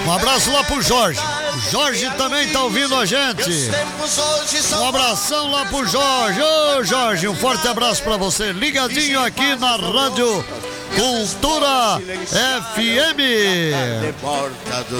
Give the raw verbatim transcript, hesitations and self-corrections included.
Um abraço lá pro Jorge. O Jorge também tá ouvindo a gente. Um abração lá pro Jorge. Ô Jorge, um forte abraço pra você. Ligadinho aqui na Rádio Cultura F M.